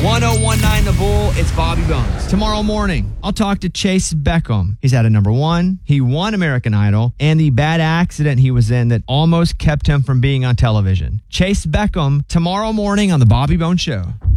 1019 The Bull, it's Bobby Bones. Tomorrow morning, I'll talk to Chase Beckham. He's at a number one. He won American Idol and the bad accident he was in that almost kept him from being on television. Chase Beckham tomorrow morning on The Bobby Bones Show.